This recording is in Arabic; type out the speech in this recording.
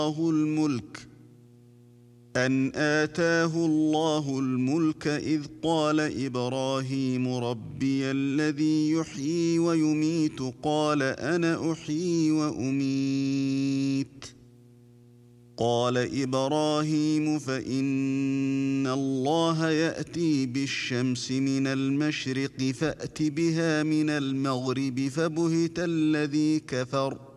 أن آتاه الله الملك إذ قال إبراهيم ربي الذي يحيي ويميت قال أنا أحيي وأميت قال إبراهيم فإن الله يأتي بالشمس من المشرق فأت بها من المغرب فبهت الذي كفر